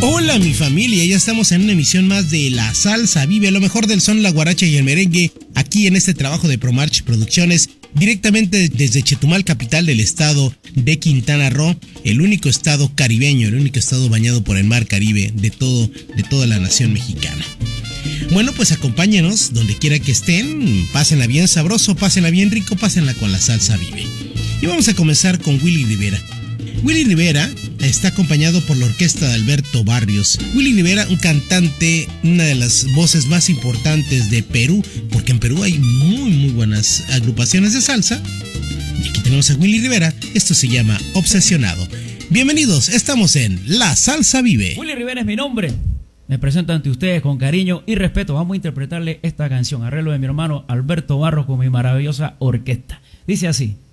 Hola mi familia, ya estamos en una emisión más de La Salsa Vive, lo mejor del son, la guaracha y el merengue, aquí en este trabajo de Promarch Producciones, directamente desde Chetumal, capital del estado de Quintana Roo, el único estado caribeño, el único estado bañado por el mar Caribe de toda la nación mexicana. Bueno, pues acompáñenos donde quiera que estén, pásenla bien sabroso, pásenla bien rico, pásenla con La Salsa Vive. Y vamos a comenzar con Willy Rivera. Willy Rivera está acompañado por la orquesta de Alberto Barrios. Willy Rivera, un cantante, una de las voces más importantes de Perú, porque en Perú hay muy buenas agrupaciones de salsa. Y aquí tenemos a Willy Rivera, esto se llama Obsesionado. Bienvenidos, estamos en La Salsa Vive. Willy Rivera es mi nombre. Me presento ante ustedes con cariño y respeto. Vamos a interpretarle esta canción, arreglo de mi hermano Alberto Barrios con mi maravillosa orquesta. Dice así.